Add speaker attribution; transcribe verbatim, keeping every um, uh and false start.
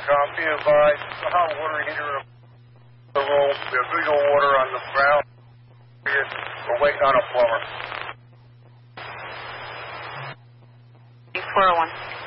Speaker 1: Tom, be advised, the hot water heater in the room. We have visual water on the ground. We're waiting on a plumber.
Speaker 2: four oh one.